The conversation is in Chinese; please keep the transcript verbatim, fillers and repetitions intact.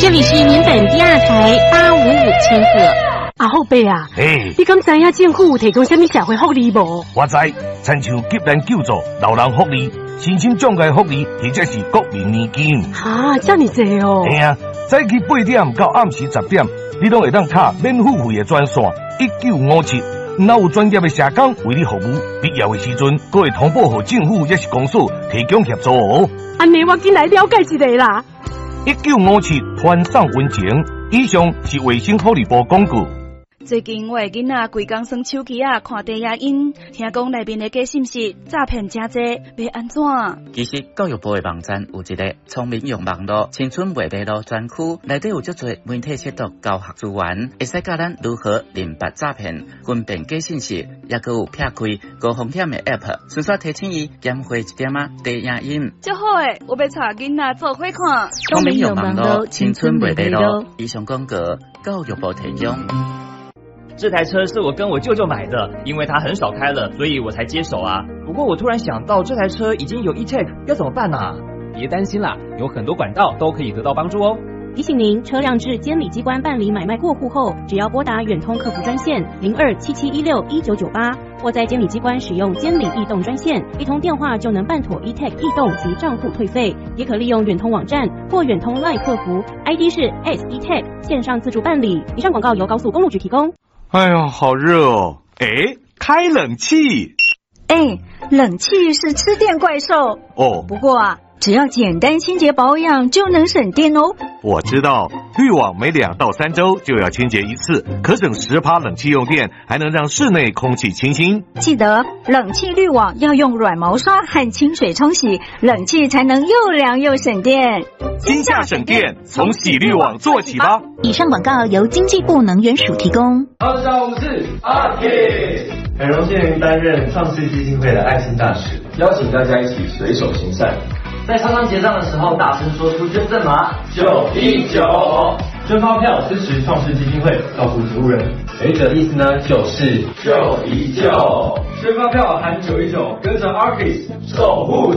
这里是原本第二台八五五千赫。 阿后伯啊， 嘿， 你敢知影政府有提供什么社会福利无？ 我知，亲像急难救助、老人福利、身心障碍福利，或者是国民年金。 哈，这么多哦！ 嘿啊，早起八点到暗时十点，你拢会当卡免付费的专线一九五七，若有专业的社工为你服务，必要的时阵，阁会通报给政府也是公所提供协助哦。 安尼我进来了解一下啦。 一九五七团上温情，以上是卫生福利部广告。 最近我的囡仔规工耍手机啊，看低影音，听讲内面的假信息诈骗真多，要安怎？ 其实教育部的网站有一个聪明用网络青春未迷路专区，内底有足多媒体识读教学资源，会使教咱如何认别诈骗、分辨假信息，也佮有撇开高风险的 App， 顺续提醒伊减回一点啊低影音。 就好诶，我要查囡仔做伙看。 聪明用网络青春未迷路，以上广告教育部提供。 这台车是我跟我舅舅买的，因为他很少开了，所以我才接手啊。不过我突然想到，这台车已经有 E-Tech， 要怎么办啊？ 别担心啦，有很多管道都可以得到帮助哦。 提醒您，车辆至监理机关办理买卖过户后，只要拨打远通客服专线零二七七一六一九九八，或在监理机关使用监理易动专线，一通电话就能办妥 E-Tech 易动及账户退费。也可利用远通网站或远通 LINE 客服 ，I D 是 S E-Tech 线上自助办理。以上广告由高速公路局提供。 哎呀，好热哦！哎，开冷气。 哎，冷气是吃电怪兽哦。 不过啊，只要简单清洁保养就能省电哦。 我知道，滤网每两到三周就要清洁一次，可省十趴冷气用电，还能让室内空气清新。 记得冷气滤网要用软毛刷和清水冲洗，冷气才能又凉又省电。 今夏省电，从洗滤网做起吧。 以上广告由经济部能源署提供。 大家好，我们是阿铁，很荣幸担任创世基金会的爱心大使，邀请大家一起随手行善。在超商结账的时候，大声说出捐赠码九一九，捐发票支持创世基金会，照顾植物人。有一个意思呢，就是救一救。捐发票喊九一九，跟着 Arcus 守护